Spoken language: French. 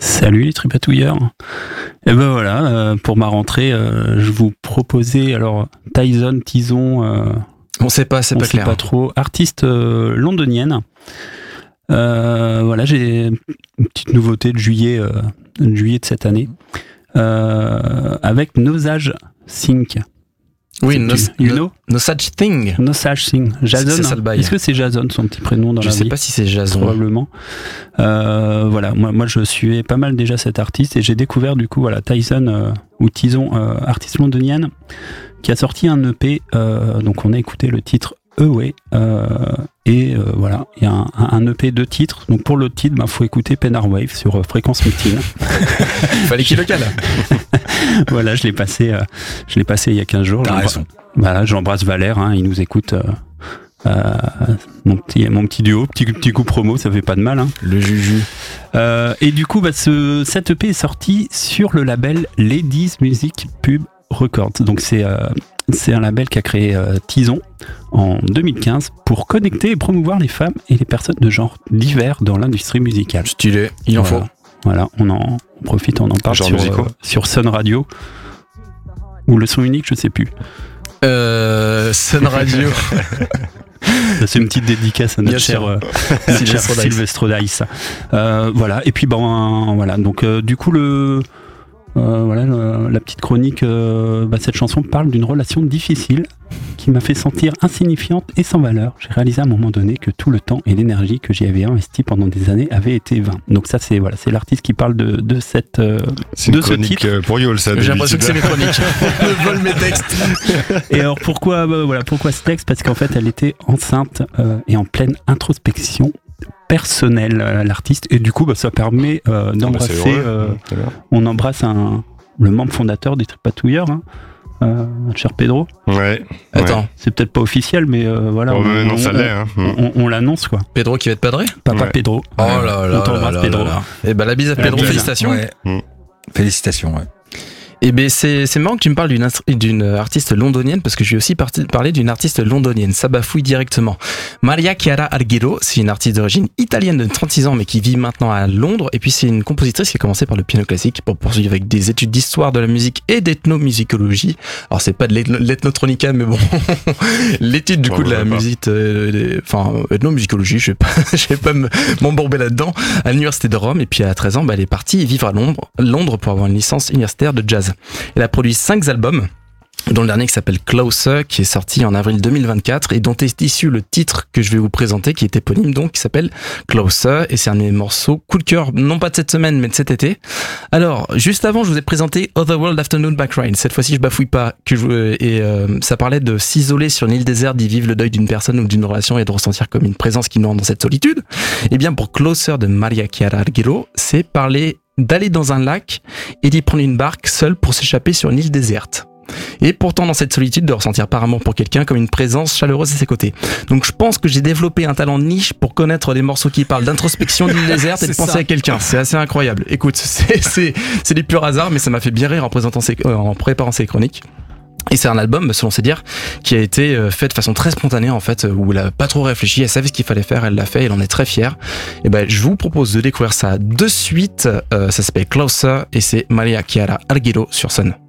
Salut les tripatouilleurs. Et ben voilà, pour ma rentrée, je vous proposais alors Tison, on sait pas, c'est on pas sait clair. pas trop, artiste londonienne. Voilà, j'ai une petite nouveauté de juillet de cette année, avec Nosage Sync. Oui, you know? No Such Thing. Nosage Sync. Jason. C'est ça le bail. Est-ce que c'est Jason son petit prénom dans Je la sais vie? pas si c'est Jason. Probablement. Voilà, moi je suivais pas mal déjà cet artiste et j'ai découvert du coup voilà Tison, artiste londonienne, qui a sorti un EP. Donc on a écouté le titre Away voilà, il y a un EP de titres. Donc pour le titre, faut écouter Pennar Wave sur Fréquence Mutine. Fallait qu'il le cale. Voilà, je l'ai passé il y a 15 jours. T'as raison. Voilà, j'embrasse Valère, il nous écoute. Mon petit duo, petit coup promo, ça fait pas de mal. Le juju. Et du coup, cet EP est sorti sur le label Ladies Music Pub Records. Donc c'est un label qu'a créé Tison en 2015 pour connecter et promouvoir les femmes et les personnes de genre divers dans l'industrie musicale. Stylé, il en faut. Voilà, on en profite, on en parle sur Sun Radio. Ou le son unique, je sais plus. Sun Radio. C'est une petite dédicace à notre cher Sylvestre Dice. Voilà, et puis voilà, donc du coup la petite chronique, cette chanson parle d'une relation difficile qui m'a fait sentir insignifiante et sans valeur. J'ai réalisé à un moment donné que tout le temps et l'énergie que j'y avais investi pendant des années avaient été vains. Donc ça c'est l'artiste qui parle de cette c'est de une ce chronique titre. pour Yol, ça. J'ai l'impression que c'est mes chroniques. Je vole mes textes. Et alors pourquoi ce texte? Parce qu'en fait elle était enceinte et en pleine introspection personnelle, l'artiste, et du coup ça permet d'embrasser. On embrasse le membre fondateur des Tripatouilleurs, notre cher Pedro. Ouais. Attends, c'est peut-être pas officiel, mais voilà. Non, ça l'est. On l'annonce quoi. Pedro qui va être padré. Papa Ouais. Pedro. Oh là là. On t'embrasse, Pedro. Et la bise à Pedro, bise. félicitations. Ouais. Félicitations, ouais. Et c'est marrant que tu me parles d'une artiste londonienne, parce que je vais aussi parler d'une artiste londonienne. Ça bafouille directement. Maria Chiara Argiro, c'est une artiste d'origine italienne de 36 ans, mais qui vit maintenant à Londres. Et puis c'est une compositrice qui a commencé par le piano classique pour poursuivre avec des études d'histoire de la musique et d'ethnomusicologie. Alors c'est pas de l'ethnotronica, mais bon, l'étude du coup de la musique, ethnomusicologie, je vais pas m'embourber là-dedans, à l'université de Rome. Et puis à 13 ans, elle est partie vivre à Londres pour avoir une licence universitaire de jazz. Elle a produit 5 albums, dont le dernier qui s'appelle Closer, qui est sorti en avril 2024 et dont est issu le titre que je vais vous présenter, qui est éponyme donc, qui s'appelle Closer, et c'est un des morceaux coup de cœur, non pas de cette semaine mais de cet été. Alors, juste avant, je vous ai présenté Otherworld Afternoon by Rhine. Cette fois-ci, je bafouille pas, ça parlait de s'isoler sur une île déserte, d'y vivre le deuil d'une personne ou d'une relation et de ressentir comme une présence qui nous rend dans cette solitude. Et bien, pour Closer de Maria Chiara Argiro, c'est parler d'aller dans un lac et d'y prendre une barque seule pour s'échapper sur une île déserte. Et pourtant dans cette solitude de ressentir par amour pour quelqu'un comme une présence chaleureuse à ses côtés. Donc je pense que j'ai développé un talent de niche pour connaître des morceaux qui parlent d'introspection d'île déserte et de penser à quelqu'un. C'est assez incroyable. Écoute, c'est des purs hasards, mais ça m'a fait bien rire en préparant ces chroniques. Et c'est un album, selon ses dires, qui a été fait de façon très spontanée en fait, où elle a pas trop réfléchi, elle savait ce qu'il fallait faire, elle l'a fait, elle en est très fière. Et je vous propose de découvrir ça de suite. Ça s'appelle Closer et c'est Maria Chiara Argiro sur Sun.